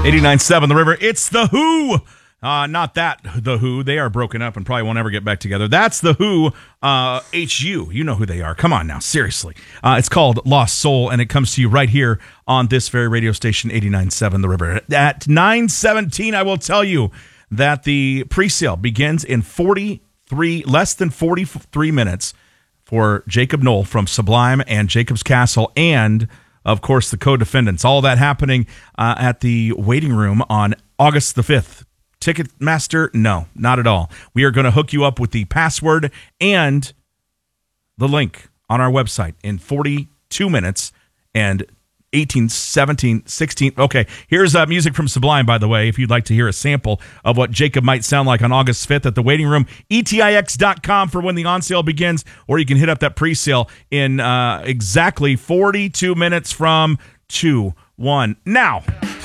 89.7 The River. It's The Who. Not that The Who. They are broken up and probably won't ever get back together. That's The Who. HU. You know who they are. Come on now. Seriously. It's called Lost Soul, and it comes to you right here on this very radio station, 89.7 The River. At 9:17, I will tell you that the pre-sale begins in less than 43 minutes for Jacob Knoll from Sublime and Jacob's Castle, and of course the co-defendants. All that happening at the waiting room on August the 5th. Ticketmaster, no, not at all. We are going to hook you up with the password and the link on our website in 42 minutes and 18, 17, 16. Okay, here's music from Sublime, by the way, if you'd like to hear a sample of what Jacob might sound like on August 5th at the waiting room. ETIX.com for when the on sale begins, or you can hit up that pre-sale in exactly 42 minutes from 2-1 now.